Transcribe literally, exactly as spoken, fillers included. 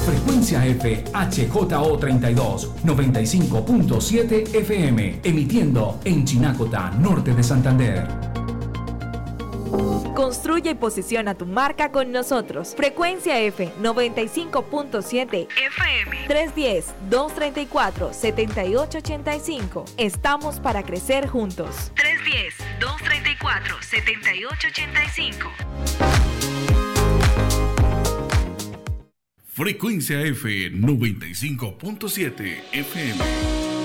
Frecuencia F H J O treinta y dos, noventa y cinco punto siete F M, emitiendo en Chinacota, norte de Santander. Construye y posiciona tu marca con nosotros. Frecuencia F noventa y cinco punto siete F M, tres uno cero, dos tres cuatro, siete ocho ocho cinco. Estamos para crecer juntos. tres uno cero, dos tres cuatro, siete ocho ocho cinco. Frecuencia F noventa y cinco punto siete F M.